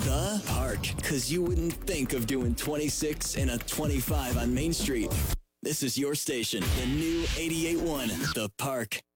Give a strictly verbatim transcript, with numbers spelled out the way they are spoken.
The Park, because you wouldn't think of doing twenty-six and a twenty-five on Main Street. This is your station, the new eighty-eight point one, The Park.